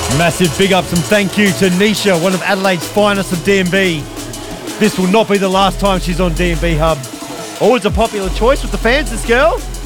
Massive big ups and thank you to Nisha, one of Adelaide's finest of D&B. This will not be the last time she's on D&B Hub. Always a popular choice with the fans, this girl.